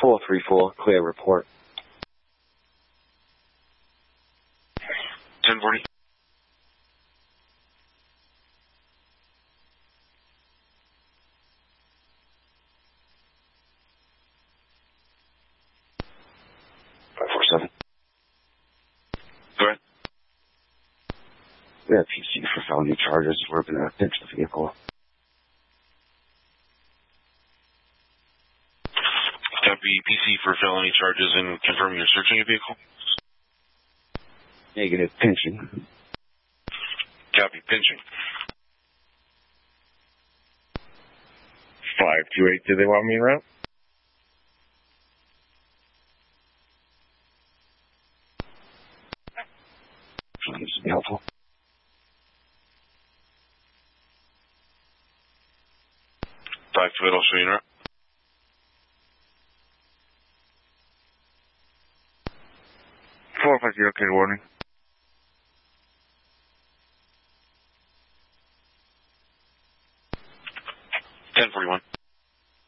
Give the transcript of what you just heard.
434, clear report. 1040. Go ahead. We have PC for felony charges. We're going to pinch the vehicle. Copy. PC for felony charges and confirming you're searching a vehicle. Negative, pinching. Copy. Pinching. 528, do they want me en route? This would be helpful. Back to it, I'll show you en route. Okay, warning. 1041.